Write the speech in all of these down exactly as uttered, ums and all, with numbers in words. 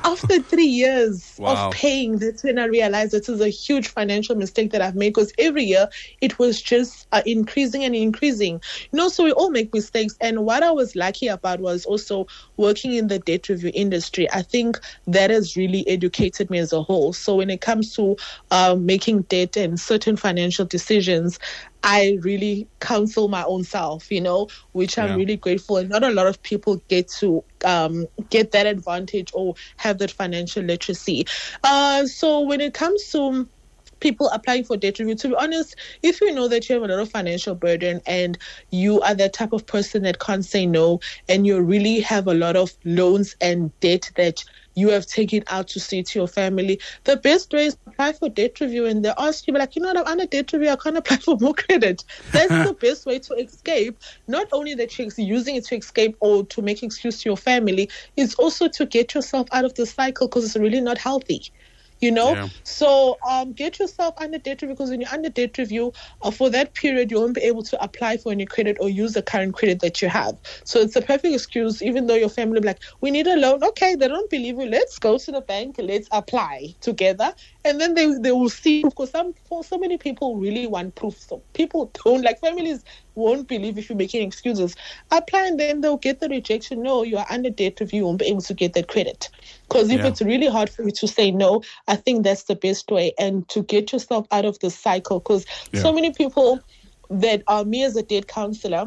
after three years Wow. of paying, that's when I realized this is a huge financial mistake that I've made, because every year it was just uh, increasing and increasing. You know, so we all make mistakes. And what I was lucky about was also working in the debt review industry. I think that has really educated me as a whole. So when it comes to uh, making debt and certain financial decisions, I really counsel my own self, you know, which I'm Yeah. really grateful. And not a lot of people get to um, get that advantage or have that financial literacy. Uh, so when it comes to people applying for debt review, to be honest, if you know that you have a lot of financial burden and you are the type of person that can't say no, and you really have a lot of loans and debt that you have taken out to say to your family, the best way is to apply for debt review. And they ask you, like, you know what, I'm under debt review, I can't apply for more credit. That's the best way to escape. Not only that you're using it to escape or to make excuse to your family, it's also to get yourself out of the cycle, because it's really not healthy. You know, Yeah. so um, get yourself under debt review, because when you're under debt review, uh, for that period, you won't be able to apply for any credit or use the current credit that you have. So it's a perfect excuse, even though your family will be like, we need a loan. Okay, they don't believe you. Let's go to the bank. Let's apply together. And then they they will see, because some for so many people really want proof. So people don't, like, families won't believe if you're making excuses. Apply, and then they'll get the rejection. No, you are under debt review, you won't be able to get that credit. Because if Yeah. it's really hard for you to say no, I think that's the best way, and to get yourself out of the cycle. Because Yeah. so many people that are me as a debt counselor,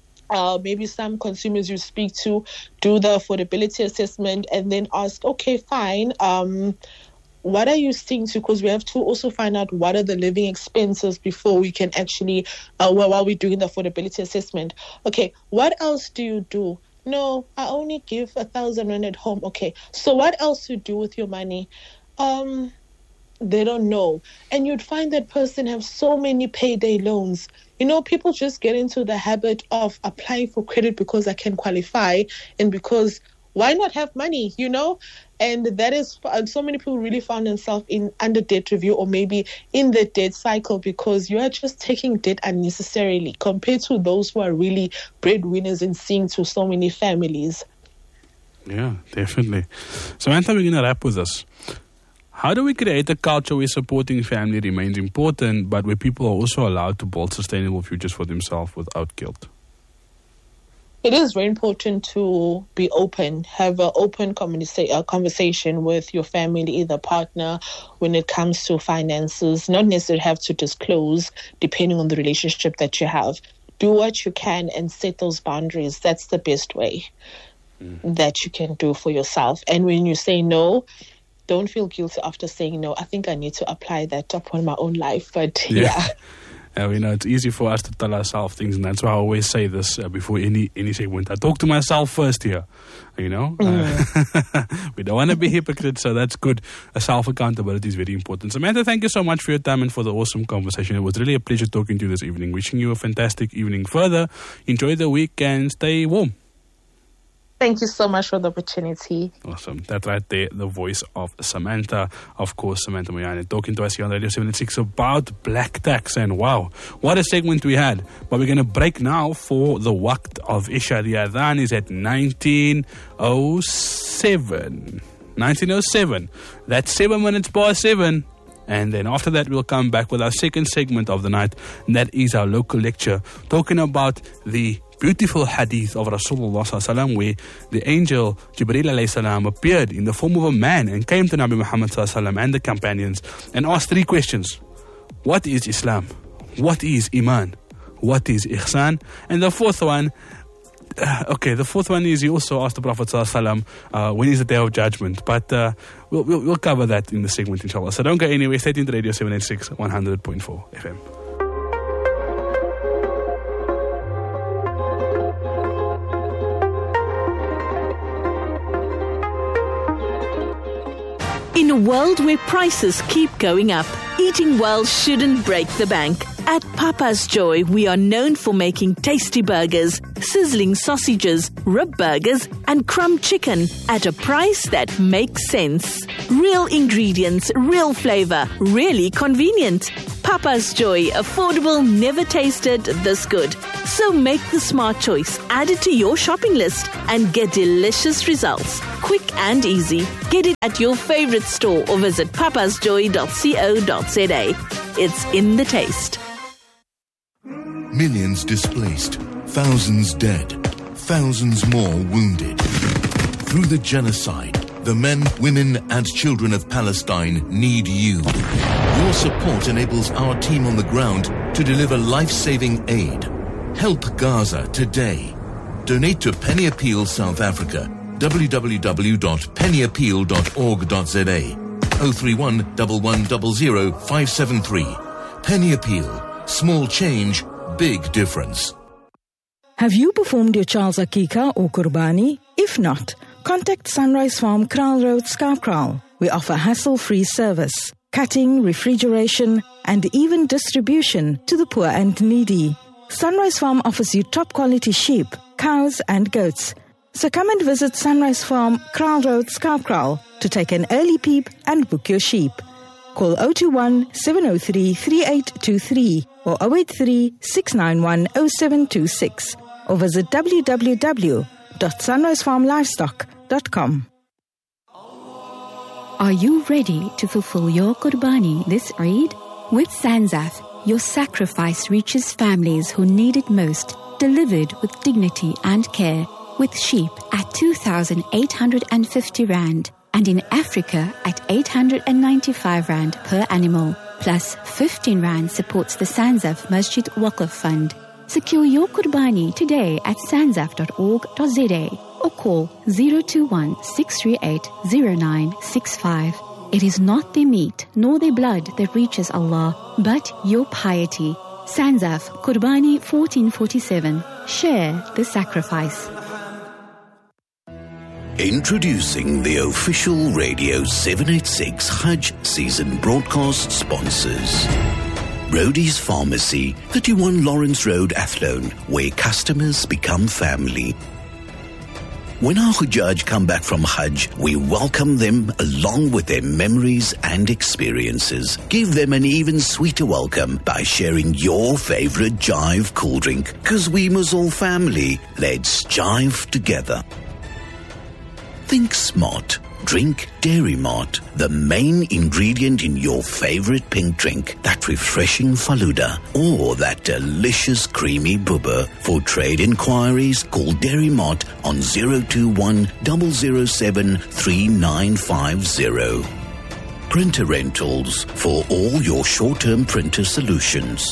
uh, maybe some consumers you speak to do the affordability assessment and then ask, okay, fine, um, what are you seeing to? Because we have to also find out what are the living expenses before we can actually, uh, while while we're doing the affordability assessment. Okay, what else do you do? No, I only give a thousand rand at home. Okay, so what else you do with your money? Um, they don't know. And you'd find that person have so many payday loans. You know, people just get into the habit of applying for credit because I can qualify, and because why not have money, you know? And that is, and so many people really found themselves in under debt review, or maybe in the debt cycle, because you are just taking debt unnecessarily compared to those who are really breadwinners and seeing to so many families. Yeah, definitely. Samantha, we're going to wrap with this. How do we create a culture where supporting family remains important, but where people are also allowed to build sustainable futures for themselves without guilt? It is very important to be open, have an open communi- uh, conversation with your family, either partner, when it comes to finances. Not necessarily have to disclose, depending on the relationship that you have. Do what you can and set those boundaries. That's the best way mm. that you can do for yourself. And when you say no, don't feel guilty after saying no. I think I need to apply that upon my own life. But yeah. yeah. Uh, you know, it's easy for us to tell ourselves things, and that's why I always say this uh, before any any segment. I talk to myself first here, you know. Mm. Uh, we don't want to be hypocrites, so that's good. Uh, self-accountability is very important. Samantha, thank you so much for your time and for the awesome conversation. It was really a pleasure talking to you this evening. Wishing you a fantastic evening further. Enjoy the week and stay warm. Thank you so much for the opportunity. Awesome. That right there, the voice of Samantha. Of course, Samantha Moyane talking to us here on Radio seventy-six about black tax. And wow, what a segment we had. But we're going to break now for the waqt of Isha. The Adhan is at nineteen oh seven. nineteen oh seven. That's seven minutes past seven. And then after that, we'll come back with our second segment of the night. And that is our local lecture, talking about the beautiful hadith of Rasulullah sallallahu alaihi wasallam, where the angel Jibreel alayhi salam appeared in the form of a man and came to Nabi Muhammad sallallahu alaihi wasallam and the companions and asked three questions. What is Islam? What is Iman? What is Ihsan? And the fourth one, uh, okay, the fourth one is he also asked the Prophet sallallahu alaihi wasallam, uh, when is the day of judgment? But uh, we'll, we'll, we'll cover that in the segment, inshallah. So don't go anywhere. Stay tuned to Radio seven eighty-six, one hundred point four F M. In a world where prices keep going up, eating well shouldn't break the bank. At Papa's Joy, we are known for making tasty burgers, sizzling sausages, rib burgers, and crumb chicken at a price that makes sense. Real ingredients, real flavor, really convenient. Papa's Joy, affordable, never tasted this good. So make the smart choice, add it to your shopping list, and get delicious results. quick and easy. Get it at your favorite store or visit papas joy dot co dot za. It's in the taste. Millions displaced, thousands dead, thousands more wounded. Through the genocide, the men, women and children of Palestine need you. Your support enables our team on the ground to deliver life-saving aid. Help Gaza today. Donate to Penny Appeal South Africa. w w w dot penny appeal dot org dot za. oh three one, one one zero zero, five seven three. Penny Appeal. Small change, big difference. Have you performed your child's Akika or Qurbani? If not, contact Sunrise Farm Kraal Road, Skarkraal. We offer hassle-free service, cutting, refrigeration, and even distribution to the poor and needy. Sunrise Farm offers you top-quality sheep, cows, and goats. So come and visit Sunrise Farm Kraal Road, Skarkraal to take an early peep and book your sheep. Call zero two one, seven zero three, three eight two three or zero eight three, six nine one, zero seven two six or visit w w w dot sunrise farm livestock dot com. Are you ready to fulfill your Qurbani this Eid? With Sanzaf, your sacrifice reaches families who need it most, delivered with dignity and care, with sheep at two thousand eight hundred fifty rand and in Africa at eight hundred ninety-five rand per animal, plus fifteen rand supports the Sanzaf Masjid Waqf Fund. Secure your Qurbani today at sanzaf dot org dot za or call zero two one, six three eight, zero nine six five. It is not their meat nor their blood that reaches Allah, but your piety. Sanzaf Qurbani fourteen forty-seven. Share the sacrifice. Introducing the official Radio seven eighty-six Hajj season broadcast sponsors. Rhodey's Pharmacy, thirty-one Lawrence Road, Athlone, where customers become family. When our Hujjaj come back from Hajj, we welcome them along with their memories and experiences. Give them an even sweeter welcome by sharing your favorite Jive cool drink. Cause we must all family. Let's jive together. Think smart. Drink Dairy Mart, the main ingredient in your favorite pink drink, that refreshing Faluda or that delicious creamy bubba. For trade inquiries, call Dairy Mart on zero two one, zero zero seven, three nine five zero. Printer Rentals for all your short-term printer solutions.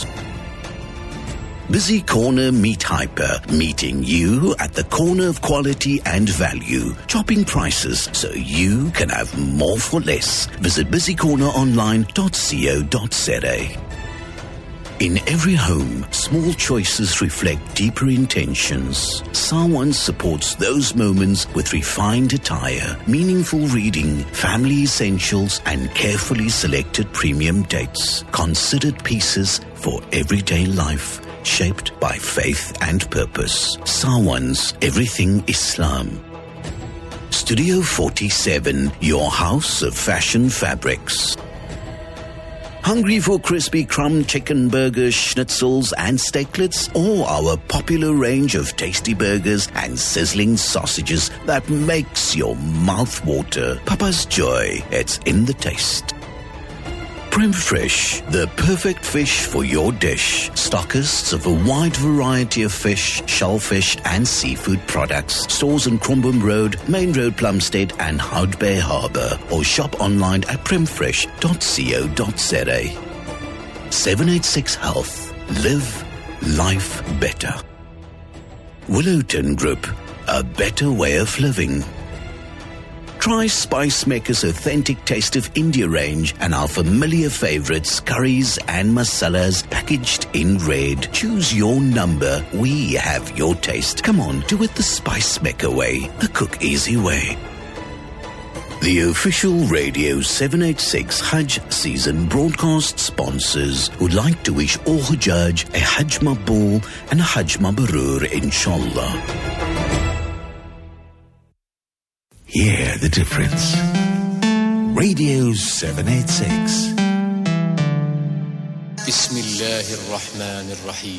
Busy Corner Meat Hyper, meeting you at the corner of quality and value. Chopping prices so you can have more for less. Visit busy corner online dot co dot za. In every home, small choices reflect deeper intentions. Sawan supports those moments with refined attire, meaningful reading, family essentials, and carefully selected premium dates. Considered pieces for everyday life, shaped by faith and purpose. Sawan's Everything Islam. Studio forty-seven, your house of fashion fabrics. Hungry for crispy crumb chicken burgers, schnitzels and steaklets, or our popular range of tasty burgers and sizzling sausages that makes your mouth water? Papa's Joy, it's in the taste. Prem Fresh, the perfect fish for your dish. Stockists of a wide variety of fish, shellfish and seafood products. Stores on Crombum Road, Main Road, Plumstead and Hout Bay Harbour. Or shop online at prem fresh dot co dot za. seven eighty-six Health. Live life better. Willowton Group, a better way of living. Try Spice Maker's authentic taste of India range and our familiar favorites, curries and masalas packaged in red. Choose your number. We have your taste. Come on, do it the Spice Maker way, the cook easy way. The official Radio seven eighty-six Hajj season broadcast sponsors would like to wish all Hujjaj a Hajj Maqbool and a Hajj Mabrur, inshallah. Hear the difference. Radio seven eighty-six. Bismillahir Rahmanir Rahim.